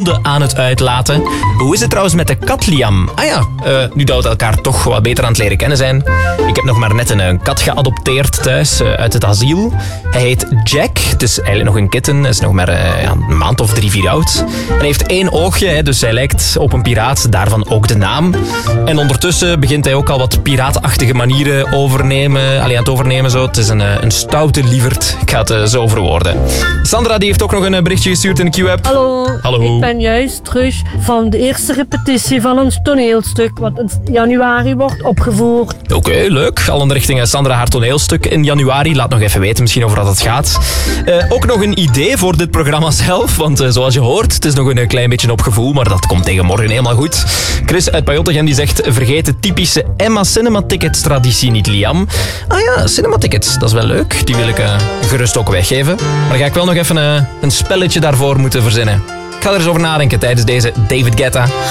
woede aan het uitlaten. Hoe is het trouwens met de kat Liam? Ah ja, nu dat we elkaar toch wat beter aan het leren kennen zijn. Ik heb nog maar net een kat geadopteerd thuis uit het asiel. Hij heet Jack. Het is eigenlijk nog een kitten. Hij is nog maar een maand of 3-4 oud. En hij heeft 1 oogje, dus hij lijkt op een piraat. Daarvan ook de naam. En ondertussen begint hij ook al wat piratenachtige manieren aan het overnemen. Zo. Het is een stoute lieverd. Ik ga het zo verwoorden. Sandra die heeft ook nog een berichtje gestuurd in de Q-app. Hallo, ik ben juist terug van de eerste repetitie van ons toneelstuk, wat in januari wordt opgevoerd. Oké, leuk. Al in richting Sandra haar toneelstuk in januari. Laat nog even weten misschien over wat het gaat. Ook nog een idee voor dit programma zelf, want zoals je hoort, het is nog een klein beetje op gevoel, maar dat komt tegen morgen helemaal goed. Chris uit Pajottegem die zegt, vergeet de typische Emma Cinema Tickets traditie niet, Liam. Ah ja, Cinema Tickets, dat is wel leuk. Die wil ik gerust ook weggeven. Maar dan ga ik wel nog even een spelletje daarvoor moeten verzinnen. Ik ga er eens over nadenken tijdens deze David Guetta.